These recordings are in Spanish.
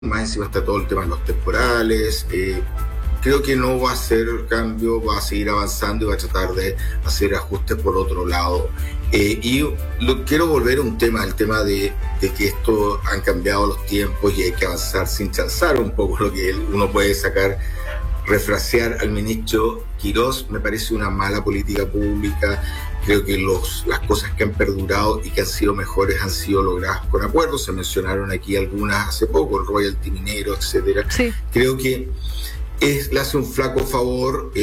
más encima está todo el tema de los temporales. Creo que no va a ser cambio, va a seguir avanzando y va a tratar de hacer ajustes por otro lado. Quiero volver a un tema, el tema de que esto han cambiado los tiempos y hay que avanzar sin chanzar, un poco lo que uno puede sacar, refrasear al ministro Quirós. Me parece una mala política pública. Creo que las cosas que han perdurado y que han sido mejores han sido logradas con acuerdos. Se mencionaron aquí algunas hace poco, el royalty minero, etcétera. Sí. Creo que le hace un flaco favor,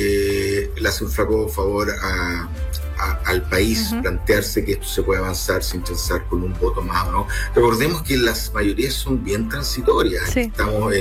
al país plantearse que esto se puede avanzar sin pensar con un voto más o no. Recordemos que las mayorías son bien transitorias. Sí. Estamos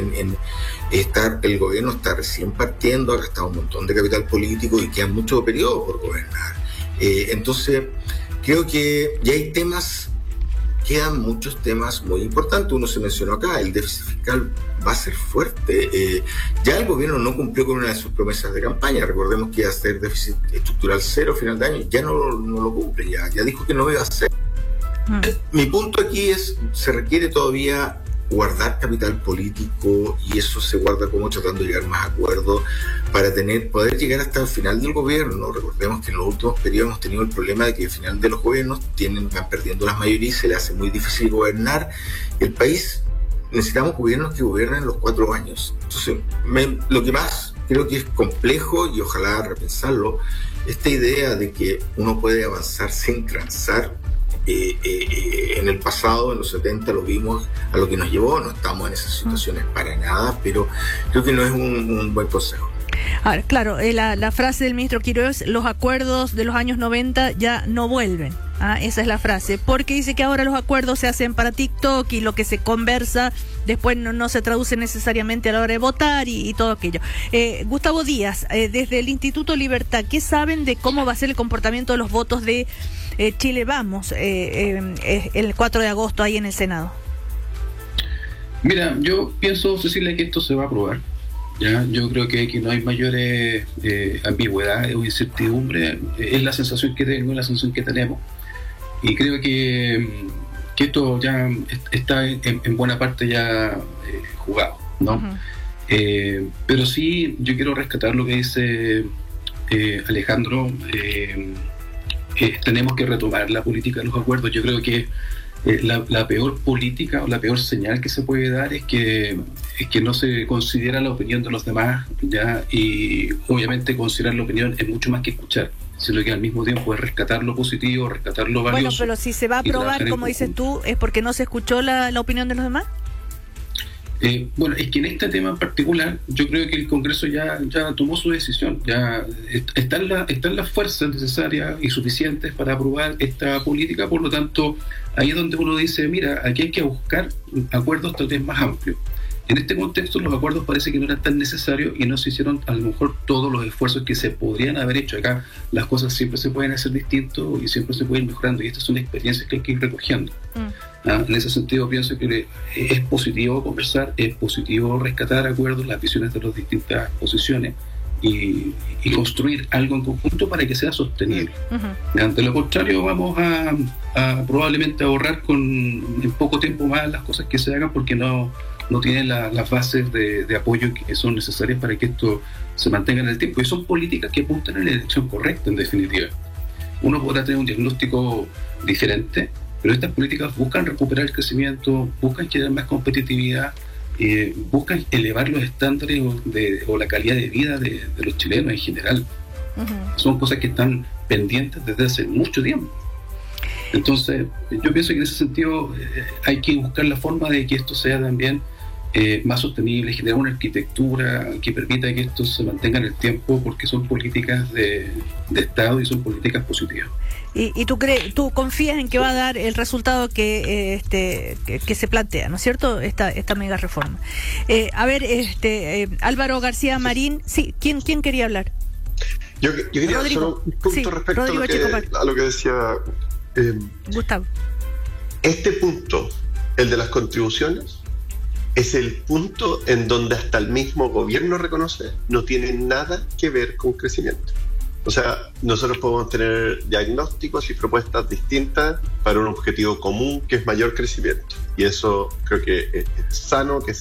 el gobierno está recién partiendo, ha gastado un montón de capital político y queda mucho periodo por gobernar. Entonces, creo que ya hay quedan muchos temas muy importantes. Uno se mencionó acá, el déficit fiscal va a ser fuerte. Ya el gobierno no cumplió con una de sus promesas de campaña. Recordemos que iba a ser déficit estructural cero a final de año. Ya no lo cumple, ya dijo que no iba a hacer. Mi punto aquí se requiere todavía guardar capital político, y eso se guarda como tratando de llegar más a acuerdos para poder llegar hasta el final del gobierno. Recordemos que en los últimos periodos hemos tenido el problema de que al final de los gobiernos van perdiendo las mayorías, se le hace muy difícil gobernar. El país, necesitamos gobiernos que gobiernen los 4 años. Entonces, lo que más creo que es complejo, y ojalá repensarlo, esta idea de que uno puede avanzar sin transar. En el pasado, en los 70, lo vimos a lo que nos llevó. No estamos en esas situaciones para nada, pero creo que no es un buen consejo. Ahora, claro, la frase del ministro Quirós, los acuerdos de los años 90 ya no vuelven. Esa es la frase, porque dice que ahora los acuerdos se hacen para TikTok y lo que se conversa después no se traduce necesariamente a la hora de votar y todo aquello. Gustavo Díaz, desde el Instituto Libertad, ¿qué saben de cómo va a ser el comportamiento de los votos de Chile Vamos el 4 de agosto ahí en el Senado? Mira, yo pienso, Cecilia, que esto se va a aprobar. ¿Ya? Yo creo que no hay mayores ambigüedades o incertidumbre. Es la sensación que tengo, la sensación que tenemos. Y creo que esto ya está en buena parte ya jugado, ¿no? Uh-huh. Pero sí, yo quiero rescatar lo que dice Alejandro. Tenemos que retomar la política de los acuerdos. Yo creo que la peor política o la peor señal que se puede dar es que no se considera la opinión de los demás, ¿ya? Y obviamente considerar la opinión es mucho más que escuchar, sino que al mismo tiempo es rescatar lo positivo, rescatar lo valioso. Bueno, pero si se va a aprobar, como dices tú, ¿es porque no se escuchó la opinión de los demás? Bueno, es que en este tema en particular yo creo que el Congreso ya tomó su decisión, ya están las fuerzas necesarias y suficientes para aprobar esta política. Por lo tanto, ahí es donde uno dice, mira, aquí hay que buscar acuerdos tal vez más amplios. En este contexto los acuerdos parece que no eran tan necesarios y no se hicieron a lo mejor todos los esfuerzos que se podrían haber hecho. Acá las cosas siempre se pueden hacer distintos y siempre se pueden ir mejorando, y estas son experiencias que hay que ir recogiendo. En ese sentido pienso que es positivo conversar, es positivo rescatar acuerdos, las visiones de las distintas posiciones y construir algo en conjunto para que sea sostenible. Uh-huh. Ante lo contrario, vamos a probablemente ahorrar en poco tiempo más las cosas que se hagan, porque no tienen las bases de apoyo que son necesarias para que esto se mantenga en el tiempo. Y son políticas que apuntan en la dirección correcta, en definitiva. Uno podrá tener un diagnóstico diferente, pero estas políticas buscan recuperar el crecimiento, buscan generar más competitividad, buscan elevar los estándares o la calidad de vida de los chilenos en general. Uh-huh. Son cosas que están pendientes desde hace mucho tiempo. Entonces, yo pienso que en ese sentido hay que buscar la forma de que esto sea también más sostenible, generar una arquitectura que permita que esto se mantenga en el tiempo, porque son políticas de Estado y son políticas positivas. ¿Y tú confías en que va a dar el resultado que se plantea, ¿no es cierto? Esta mega reforma. Álvaro García Marín, sí, ¿quién quería hablar? Yo quería hacer un punto respecto a lo que decía Gustavo. Este punto, el de las contribuciones, es el punto en donde hasta el mismo gobierno reconoce no tiene nada que ver con crecimiento. O sea, nosotros podemos tener diagnósticos y propuestas distintas para un objetivo común que es mayor crecimiento. Y eso creo que es sano, que es